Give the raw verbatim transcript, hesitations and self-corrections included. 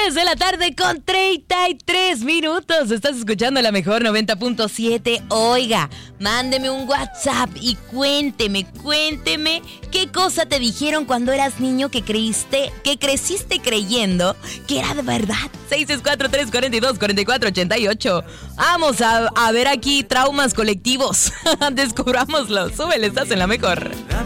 tres de la tarde con treinta y tres minutos. Estás escuchando la mejor noventa punto siete. Oiga, mándeme un WhatsApp y cuénteme, cuénteme qué cosa te dijeron cuando eras niño que creíste, que creciste creyendo que era de verdad. seis seis cuatro, tres cuatro dos, cuatro cuatro ocho ocho. Vamos a, a ver aquí traumas colectivos. Descubrámoslo. Súbele, estás en la mejor.